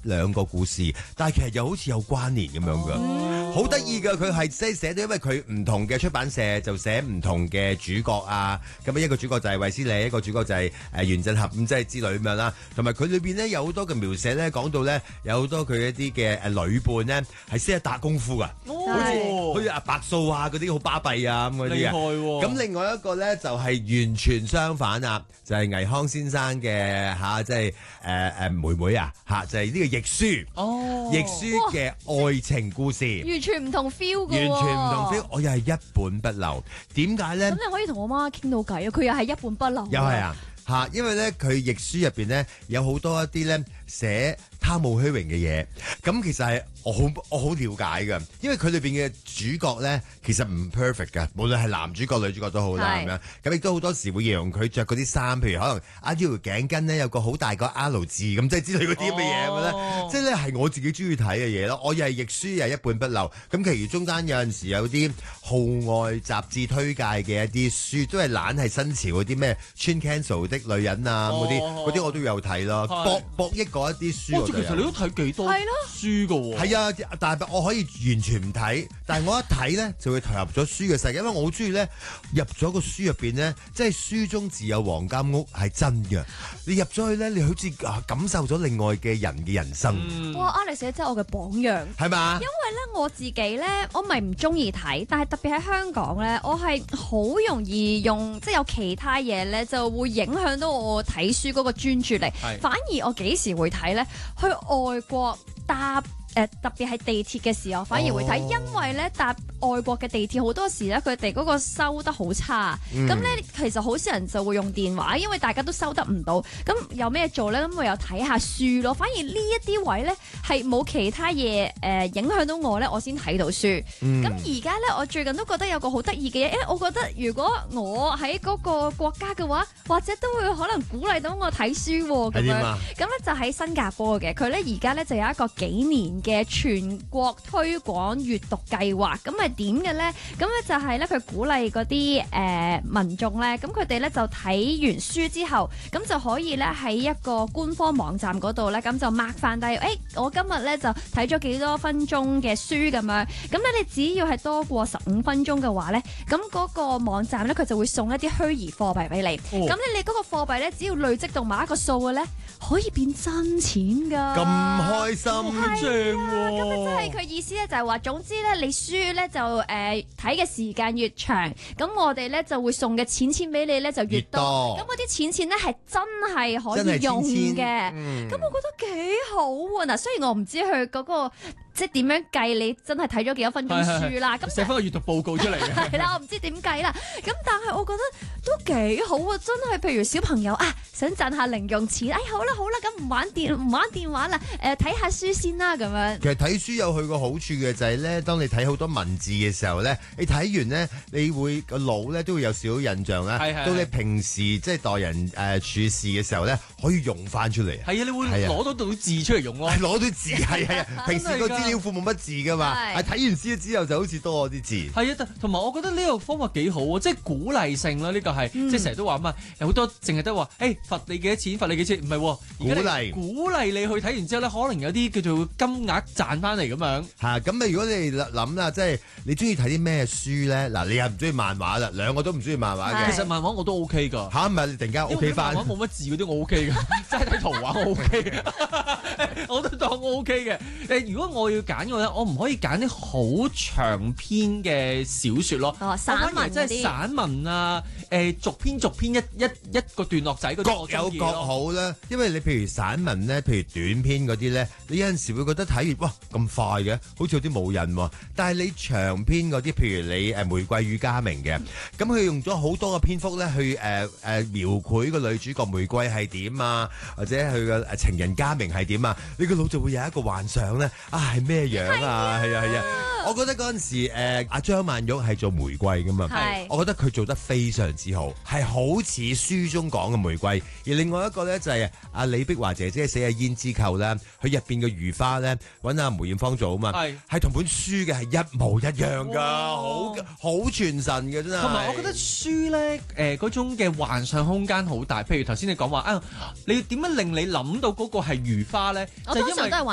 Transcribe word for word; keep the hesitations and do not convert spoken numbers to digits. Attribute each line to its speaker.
Speaker 1: 兩個故事，但係其實又好似有關聯咁樣噶，好得意噶。佢係即係寫到，因為佢唔同嘅出版社就寫唔同嘅主角啊，咁一個主角就係衛斯理，一個主角就係誒原振俠咁即係之類咁樣啦。同埋佢裏邊咧有好多嘅描寫咧，講到咧有好多佢一啲嘅誒女伴咧係識得打功夫噶，
Speaker 2: 哦、
Speaker 1: 好似好似阿白素啊嗰啲好巴閉啊咁嗰啲啊。咁另外一個咧就係完全相反啊，就係倪匡先生嘅嚇，即係誒誒妹妹啊嚇，就係呢個亦舒哦，亦舒嘅愛情故事，
Speaker 2: 完全唔同 feel 嘅，
Speaker 1: 完全唔同 feel， 我又係一本不留。點解咧？
Speaker 2: 咁你可以同我媽傾到偈啊，佢又係一本不留。
Speaker 1: 又係啊嚇，因為咧佢亦舒入邊咧有好多一啲咧寫貪慕虛榮嘅嘢，咁其實係我好我好了解嘅，因為佢裏邊嘅主角咧其實唔 perfect 嘅，無論係男主角女主角都好啦咁樣，咁亦都好多時會形容佢着嗰啲衫，譬如可能啊呢條頸巾咧有個好大個 L 字咁，即係之類嗰啲咁嘅嘢咁咧，哦、即係咧係我自己中意睇嘅嘢咯。我又係亦舒又係一本不留，咁其餘中間有陣時有啲號外雜誌推介嘅一啲書，都係懶係新潮嗰啲咩穿 cancel 的女人啊嗰啲，嗰啲、哦、我都有睇咯，博博益嗰一啲書。
Speaker 3: 其實你都睇幾多書㗎喎？
Speaker 1: 係啊，但係我可以完全唔睇，但係我一睇咧就會投入咗書嘅世界，因為我好中意咧入咗個書入邊咧，即係書中自有黃金屋係真嘅。你入咗去咧，你好似感受咗另外嘅人嘅人生。
Speaker 2: 嗯、哇 Alex 真係我嘅榜樣，
Speaker 1: 係嘛？
Speaker 2: 因為咧我自己咧，我唔係唔中意睇，但係特別喺香港咧，我係好容易用即係有其他嘢咧，就會影響到我睇書嗰個專注力。是反而我幾時會睇咧？去外國搭誒、呃、特別係地鐵嘅時候，反而會睇，哦、因為咧搭外國嘅地鐵好多時咧，佢哋嗰個收得好差，咁咧、嗯、其實好少人就會用電話，因為大家都收得唔到。咁有咩做咧？咁我又睇下書咯。反而呢一啲位咧係冇其他嘢誒、呃、影響到我咧，我先睇到書。咁而家咧，我最近都覺得有個好得意嘅嘢，因為我覺得如果我喺嗰個國家嘅話，或者都會可能鼓勵到我睇書咁樣。咁咧就喺新加坡嘅，佢咧而家咧就有一個幾年嘅全國推廣閱讀計劃。咁係點嘅咧？咁咧就係咧佢鼓勵嗰啲誒民眾咧，咁佢哋咧就睇完書之後，咁就可以咧喺一個官方網站嗰度咧，咁就 mark 翻低，誒、欸、我今日咧就睇咗幾多分鐘嘅書咁樣。咁咧你只要係多過十五分鐘嘅話咧，咁嗰個網站咧佢就會送一啲虛擬貨幣俾你。咁咧、哦、你嗰個貨幣咧只要累積到某一個數嘅咧，可以變真錢噶。
Speaker 1: 咁開心，
Speaker 2: 正喎！咁啊，即係佢意思咧，就係話，總之咧，你書咧就誒睇嘅時間越長，咁我哋咧就會送嘅錢錢俾你咧就越多。咁嗰啲錢錢咧係真係可以用嘅。咁、嗯、我覺得幾好喎！嗱，雖然我唔知佢嗰、嗰個。即係點樣計你真係睇咗幾多分鐘書啦？咁
Speaker 3: 寫翻個閱讀報告出嚟嘅。
Speaker 2: 係啦，我唔知點計啦。咁但係我覺得都幾好啊！真係，譬如小朋友啊，想賺下零用錢，哎好啦好啦，咁唔玩電唔玩電話啦，誒睇下書先啦咁樣。
Speaker 1: 其實睇書有佢個好處嘅就係咧，當你睇好多文字嘅時候咧，你睇完咧，你會個腦咧都會有少少印象啦。到你平時即係待人誒、呃、處事嘅時候咧，可以用翻出嚟。
Speaker 3: 係啊，你會攞到到字出嚟用咯。
Speaker 1: 攞到字係係啊，平時個資料庫冇乜字噶嘛，係睇完書之後就好似多咗啲字。係
Speaker 3: 啊，同埋我覺得呢個方法幾好啊，即係鼓勵性啦。呢個係即係成日都話嘛，有好多淨係得話，誒罰你幾多錢，罰你幾錢，唔係鼓勵鼓勵你去睇完之後咧，可能有啲叫做金額賺翻嚟咁樣。嚇咁啊！如果你諗啦，即係你中意睇啲咩書咧？嗱，你又唔中意漫畫啦，兩個都唔中意漫畫嘅。其實漫畫我都 OK 㗎。嚇唔係你突然間 OK 翻？漫畫冇乜字嗰啲我 OK 㗎，真係睇圖畫我 OK 嘅，我都當我 OK 嘅。誒，如果我要揀嘅話，我唔可以揀啲好長篇嘅小説咯。哦，散文即係散文啊，誒逐篇逐篇一一一個段落仔嗰啲，各有各好啦。因為你譬如散文咧，譬如短篇嗰啲咧，你有陣時會覺得睇完哇咁快嘅，好似有啲冇癮喎。但係你長篇嗰啲，譬如你誒玫瑰與家明嘅，咁佢用咗好多嘅篇幅咧去誒誒描繪個女主角玫瑰係點啊，或者佢嘅誒情人家明係點啊，你個腦就會有一個幻想咧，啊係咩樣啊？係啊係啊！我覺得嗰陣時誒阿張曼玉係做玫瑰噶嘛，係，我覺得佢做得非常之好，係好似書中講嘅玫瑰。而另外一個咧就係阿李碧華姐姐寫嘅《胭脂扣》咧，佢入邊嘅如花咧揾阿梅艷芳做啊嘛，係係同本書嘅係一模一樣噶，好好傳神嘅真係。同埋我覺得書咧誒嗰種嘅幻想空間好大，譬如頭先你講話啊，你點樣令你諗到嗰個係如花咧？就因為